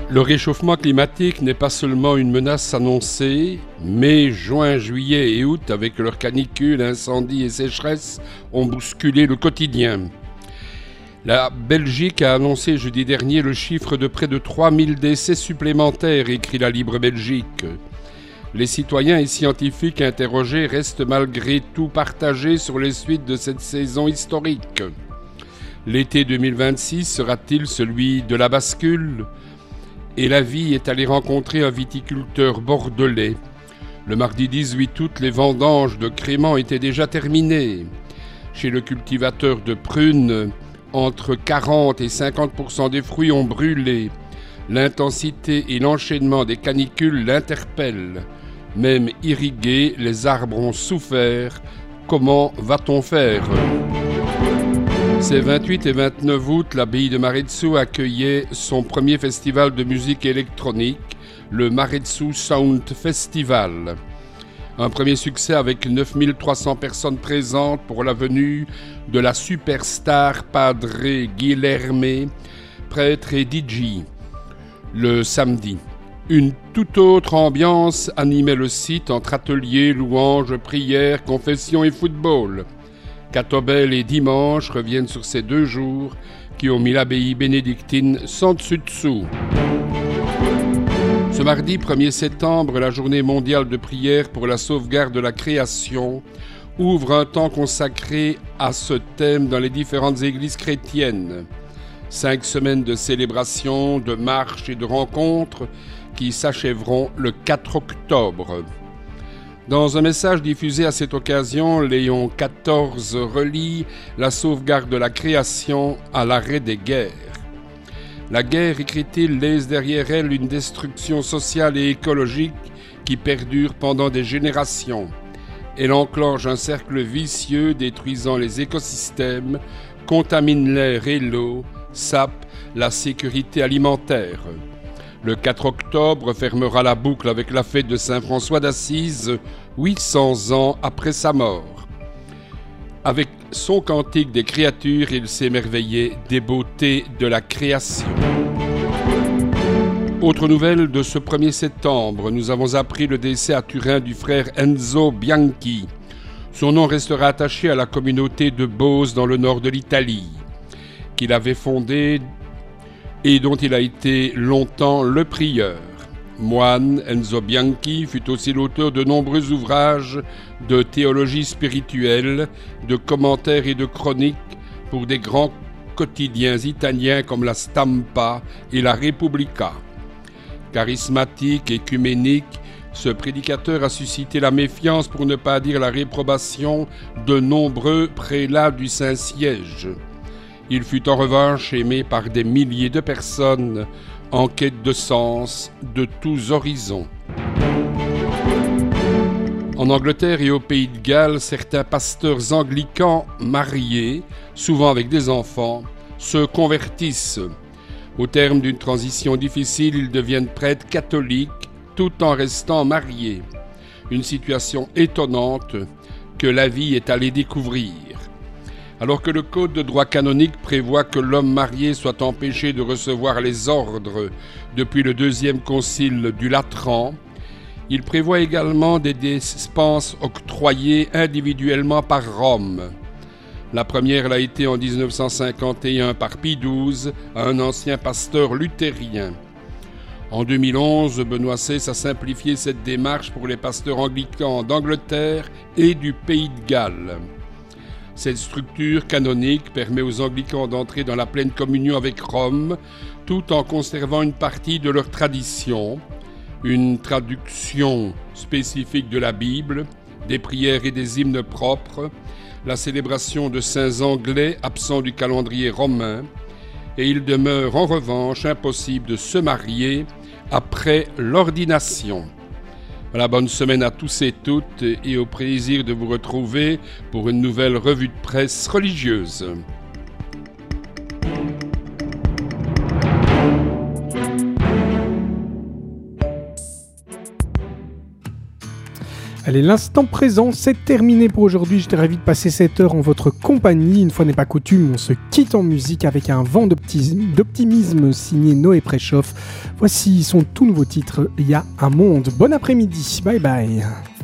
Le réchauffement climatique n'est pas seulement une menace annoncée. Mai, juin, juillet et août, avec leurs canicules, incendies et sécheresses, ont bousculé le quotidien. La Belgique a annoncé jeudi dernier le chiffre de près de 3000 décès supplémentaires, écrit la Libre Belgique. Les citoyens et scientifiques interrogés restent malgré tout partagés sur les suites de cette saison historique. L'été 2026 sera-t-il celui de la bascule ? Et la vie est allée rencontrer un viticulteur bordelais. Le mardi 18 août, les vendanges de créments étaient déjà terminées. Chez le cultivateur de prunes, entre 40 et 50% des fruits ont brûlé. L'intensité et l'enchaînement des canicules l'interpellent. Même irrigués, les arbres ont souffert. Comment va-t-on faire ? Ces 28 et 29 août, l'abbaye de Maretsu accueillait son premier festival de musique électronique, le Maretsu Sound Festival. Un premier succès avec 9300 personnes présentes pour la venue de la superstar Padre Guilherme, prêtre et DJ, le samedi. Une toute autre ambiance animait le site entre ateliers, louanges, prières, confessions et football. Catobel et Dimanche reviennent sur ces 2 jours qui ont mis l'abbaye bénédictine sans dessus-dessous. Ce mardi 1er septembre, la journée mondiale de prière pour la sauvegarde de la création ouvre un temps consacré à ce thème dans les différentes églises chrétiennes. 5 semaines de célébration, de marches et de rencontres qui s'achèveront le 4 octobre. Dans un message diffusé à cette occasion, Léon XIV relie la sauvegarde de la création à l'arrêt des guerres. La guerre, écrit-il, laisse derrière elle une destruction sociale et écologique qui perdure pendant des générations. Elle enclenche un cercle vicieux détruisant les écosystèmes, contamine l'air et l'eau, sape la sécurité alimentaire. Le 4 octobre fermera la boucle avec la fête de Saint François d'Assise, 800 ans après sa mort. Avec son cantique des créatures, il s'émerveillait des beautés de la création. Autre nouvelle de ce 1er septembre, nous avons appris le décès à Turin du frère Enzo Bianchi. Son nom restera attaché à la communauté de Beauce dans le nord de l'Italie, qu'il avait fondée et dont il a été longtemps le prieur. Moine, Enzo Bianchi fut aussi l'auteur de nombreux ouvrages de théologie spirituelle, de commentaires et de chroniques pour des grands quotidiens italiens comme la Stampa et la Repubblica. Charismatique, écuménique, ce prédicateur a suscité la méfiance, pour ne pas dire la réprobation, de nombreux prélats du Saint-Siège. Il fut en revanche aimé par des milliers de personnes en quête de sens de tous horizons. En Angleterre et au Pays de Galles, certains pasteurs anglicans mariés, souvent avec des enfants, se convertissent. Au terme d'une transition difficile, ils deviennent prêtres catholiques tout en restant mariés. Une situation étonnante que la vie est allée découvrir. Alors que le Code de droit canonique prévoit que l'homme marié soit empêché de recevoir les ordres depuis le 2e concile du Latran, il prévoit également des dispenses octroyées individuellement par Rome. La première l'a été en 1951 par Pie XII à un ancien pasteur luthérien. En 2011, Benoît XVI a simplifié cette démarche pour les pasteurs anglicans d'Angleterre et du Pays de Galles. Cette structure canonique permet aux anglicans d'entrer dans la pleine communion avec Rome, tout en conservant une partie de leur tradition, une traduction spécifique de la Bible, des prières et des hymnes propres, la célébration de saints anglais absents du calendrier romain, et il demeure en revanche impossible de se marier après l'ordination. Voilà, bonne semaine à tous et toutes et au plaisir de vous retrouver pour une nouvelle revue de presse religieuse. Allez, l'instant présent, c'est terminé pour aujourd'hui. J'étais ravi de passer cette heure en votre compagnie. Une fois n'est pas coutume, on se quitte en musique avec un vent d'optimisme signé Noé Préchoff. Voici son tout nouveau titre, Il y a un monde. Bon après-midi, bye bye.